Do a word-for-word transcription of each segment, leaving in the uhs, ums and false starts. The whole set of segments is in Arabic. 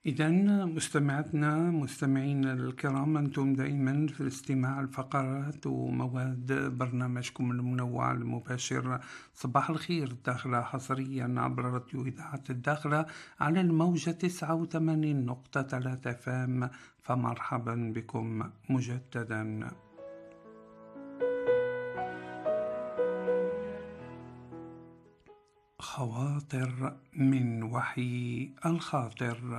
إذا مستمعتنا مستمعينا الكرام، أنتم دائما في الاستماع الفقرات ومواد برنامجكم المنوع المباشر صباح الخير الداخلة، حصريا عبر راديو إذاعة الداخلة على الموجة تسعة وثمانين نقطة ثلاثة فام. فمرحبا بكم مجددا. خواطر من وحي الخاطر.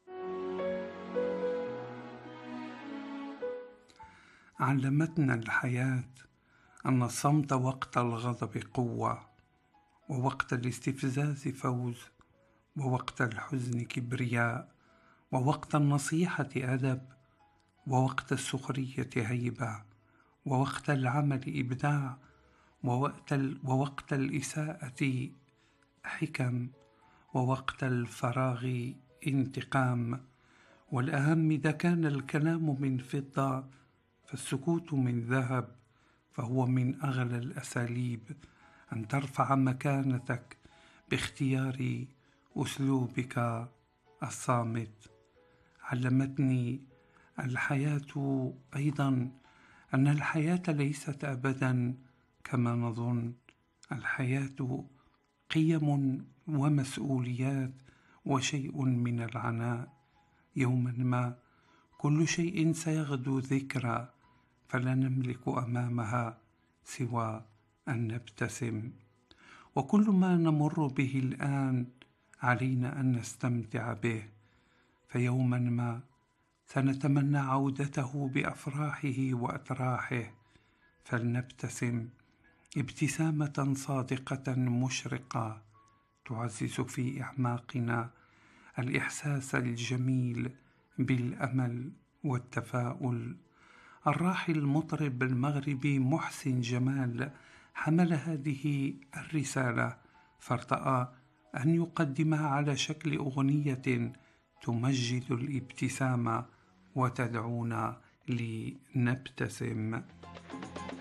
علمتنا الحياة أن الصمت وقت الغضب قوة، ووقت الاستفزاز فوز، ووقت الحزن كبرياء، ووقت النصيحة أدب، ووقت السخرية هيبة، ووقت العمل إبداع، ووقت, ال... ووقت الإساءة حكم، ووقت الفراغ انتقام. والأهم إذا كان الكلام من فضة فالسكوت من ذهب، فهو من أغلى الأساليب أن ترفع مكانتك باختيار أسلوبك الصامت. علمتني الحياة أيضا أن الحياة ليست أبدا كما نظن. الحياة قيم ومسؤوليات وشيء من العناء. يوما ما كل شيء سيغدو ذكرى، فلا نملك أمامها سوى أن نبتسم. وكل ما نمر به الآن علينا أن نستمتع به، فيوما ما سنتمنى عودته بأفراحه وأتراحه. فلنبتسم ابتسامة صادقة مشرقة تعزز في أعماقنا الإحساس الجميل بالأمل والتفاؤل. الراحل المطرب المغربي محسن جمال حمل هذه الرسالة، فارتأى أن يقدمها على شكل أغنية تمجد الابتسامة وتدعونا لنبتسم.